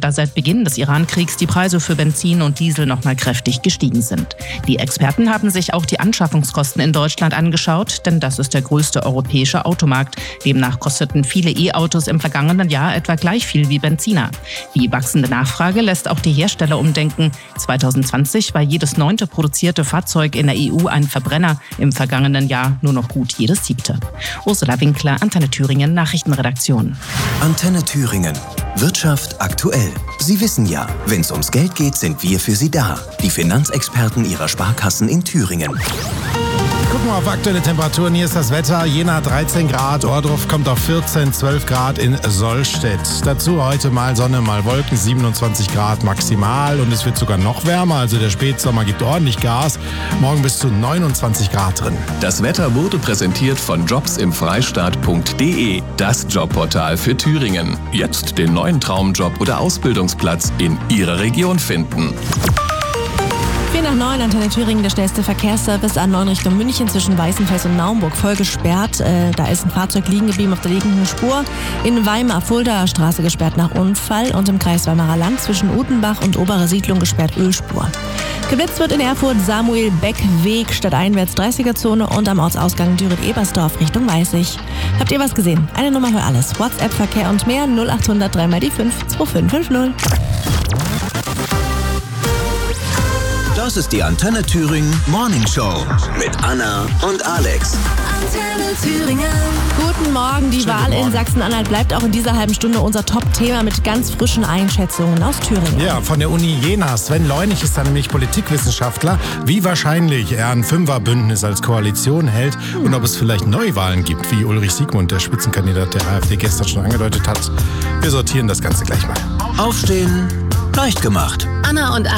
da seit Beginn des Iran-Kriegs die Preise für Benzin und Diesel nochmal kräftig gestiegen sind. Die Experten haben sich auch die Anschaffungskosten in Deutschland angeschaut, denn das ist der größte europäische Automarkt. Demnach kosteten viele E-Autos im vergangenen Jahr etwa gleich viel wie Benziner. Die wachsende Nachfrage lässt auch die Hersteller umdenken. 2020 war jedes 9. produzierte Fahrzeug in der EU ein Verbrenner, im vergangenen Jahr nur noch gut jedes 7. Ursula Winkler, Antenne Thüringen, Nachrichtenredaktion. Antenne Thüringen. Wirtschaft aktuell. Sie wissen ja, wenn es ums Geld geht, sind wir für Sie da. Die Finanzexperten Ihrer Sparkassen in Thüringen. Gucken wir auf aktuelle Temperaturen. Hier ist das Wetter. Jena 13 Grad, Ohrdruf kommt auf 14, 12 Grad in Sollstedt. Dazu heute mal Sonne, mal Wolken, 27 Grad maximal. Und es wird sogar noch wärmer, also der Spätsommer gibt ordentlich Gas. Morgen bis zu 29 Grad drin. Das Wetter wurde präsentiert von jobsimfreistaat.de, das Jobportal für Thüringen. Jetzt den neuen Traumjob oder Ausbildungsplatz in Ihrer Region finden. 8:45, Antenne Thüringen, der schnellste Verkehrsservice A9 Richtung München zwischen Weißenfels und Naumburg voll gesperrt. Da ist ein Fahrzeug liegen geblieben auf der linken Spur. In Weimar, Fuldaer Straße gesperrt nach Unfall und im Kreis Weimarer Land zwischen Utenbach und Obere Siedlung gesperrt Ölspur. Geblitzt wird in Erfurt Samuel-Beck-Weg statt einwärts 30er-Zone und am Ortsausgang Düret-Ebersdorf Richtung Weißig. Habt ihr was gesehen? Eine Nummer für alles. WhatsApp-Verkehr und mehr 0800 3 die 5 2550. Das ist die Antenne Thüringen Morning Show mit Anna und Alex. Antenne Thüringen. Guten Morgen. Die Wahl in Sachsen-Anhalt bleibt auch in dieser halben Stunde unser Top-Thema mit ganz frischen Einschätzungen aus Thüringen. Ja, von der Uni Jena. Sven Leunig ist da nämlich Politikwissenschaftler. Wie wahrscheinlich er ein Fünferbündnis als Koalition hält und ob es vielleicht Neuwahlen gibt, wie Ulrich Siegmund, der Spitzenkandidat der AfD, gestern schon angedeutet hat. Wir sortieren das Ganze gleich mal. Aufstehen, leicht gemacht. Anna und